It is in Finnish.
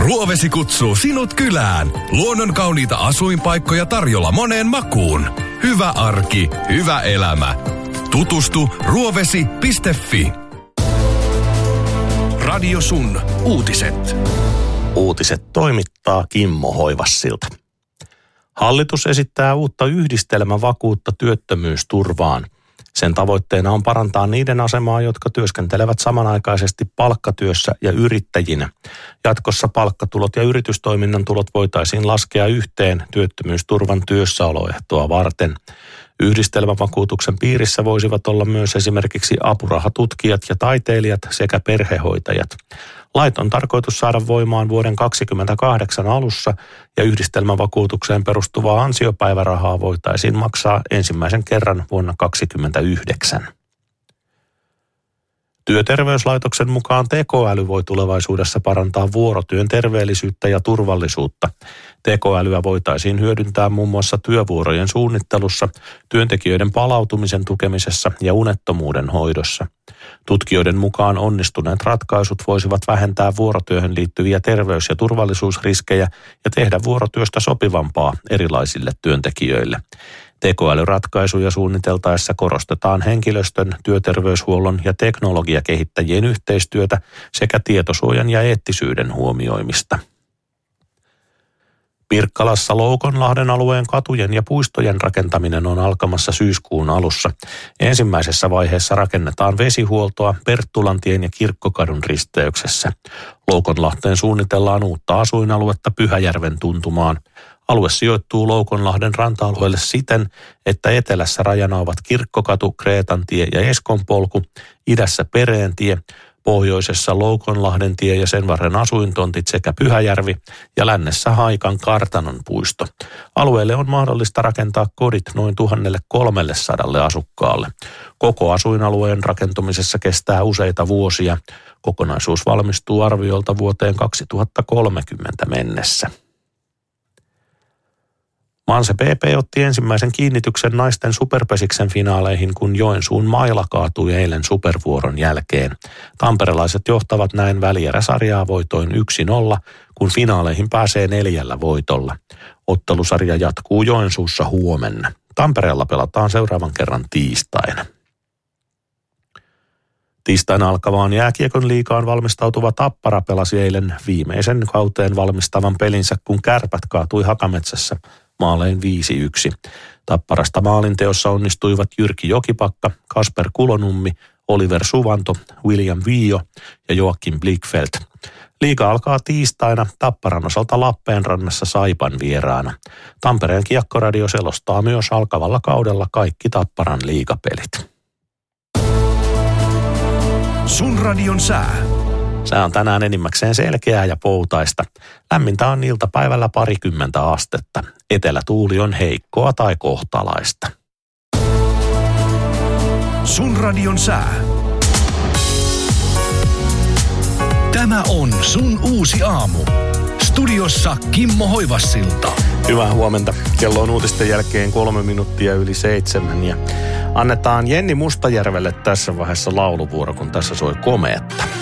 Ruovesi kutsuu sinut kylään. Luonnon kauniita asuinpaikkoja tarjolla moneen makuun. Hyvä arki, hyvä elämä. Tutustu ruovesi.fi. Radio Sun uutiset. Uutiset toimittaa Kimmo Hoivassilta. Hallitus esittää uutta yhdistelmävakuutta työttömyysturvaan. Sen tavoitteena on parantaa niiden asemaa, jotka työskentelevät samanaikaisesti palkkatyössä ja yrittäjinä. Jatkossa palkkatulot ja yritystoiminnan tulot voitaisiin laskea yhteen työttömyysturvan työssäoloehtoa varten. Yhdistelmävakuutuksen piirissä voisivat olla myös esimerkiksi apurahatutkijat ja taiteilijat sekä perhehoitajat. Lait on tarkoitus saada voimaan vuoden 2028 alussa ja yhdistelmävakuutukseen perustuvaa ansiopäivärahaa voitaisiin maksaa ensimmäisen kerran vuonna 2029. Työterveyslaitoksen mukaan tekoäly voi tulevaisuudessa parantaa vuorotyön terveellisyyttä ja turvallisuutta. Tekoälyä voitaisiin hyödyntää muun muassa työvuorojen suunnittelussa, työntekijöiden palautumisen tukemisessa ja unettomuuden hoidossa. Tutkijoiden mukaan onnistuneet ratkaisut voisivat vähentää vuorotyöhön liittyviä terveys- ja turvallisuusriskejä ja tehdä vuorotyöstä sopivampaa erilaisille työntekijöille. Tekoälyratkaisuja suunniteltaessa korostetaan henkilöstön, työterveyshuollon ja teknologiakehittäjien yhteistyötä sekä tietosuojan ja eettisyyden huomioimista. Pirkkalassa Loukonlahden alueen katujen ja puistojen rakentaminen on alkamassa syyskuun alussa. Ensimmäisessä vaiheessa rakennetaan vesihuoltoa Perttulantien ja Kirkkokadun risteyksessä. Loukonlahteen suunnitellaan uutta asuinaluetta Pyhäjärven tuntumaan. Alue sijoittuu Loukonlahden ranta-alueelle siten, että etelässä rajana ovat Kirkkokatu, Kreetantie ja Eskonpolku, idässä Pereentie, pohjoisessa Loukonlahden tie ja sen varren asuintontit sekä Pyhäjärvi ja lännessä Haikan kartanon puisto. Alueelle on mahdollista rakentaa kodit noin 1300 asukkaalle. Koko asuinalueen rakentumisessa kestää useita vuosia. Kokonaisuus valmistuu arviolta vuoteen 2030 mennessä. Manse BP otti ensimmäisen kiinnityksen naisten superpesiksen finaaleihin, kun Joensuun Maila kaatui eilen supervuoron jälkeen. Tamperelaiset johtavat näin välieräsarjaa voitoin 1-0, kun finaaleihin pääsee 4 voitolla. Ottelusarja jatkuu Joensuussa huomenna. Tampereella pelataan seuraavan kerran tiistaina. Tiistaina alkavaan jääkiekon liigaan valmistautuva Tappara pelasi eilen viimeisen kauteen valmistavan pelinsä, kun Kärpät kaatui Hakametsässä maalein 5-1. Tapparasta maalinteossa onnistuivat Jyrki Jokipakka, Kasper Kulonummi, Oliver Suvanto, William Vio ja Joakim Blickfeldt. Liiga alkaa tiistaina Tapparan osalta Lappeenrannassa Saipan vieraana. Tampereen Kiekkoradio selostaa myös alkavalla kaudella kaikki Tapparan liigapelit. Sun radion sää. Sää on tänään enimmäkseen selkeää ja poutaista. Lämmintä on iltapäivällä 20 astetta. Etelätuuli on heikkoa tai kohtalaista. Sun radion sää. Tämä on Sun uusi aamu. Studiossa Kimmo Hoivassilta. Hyvää huomenta. Kello on uutisten jälkeen 3 minuuttia yli 7 ja annetaan Jenni Mustajärvelle tässä vaiheessa lauluvuoro, kun tässä soi Komeetta.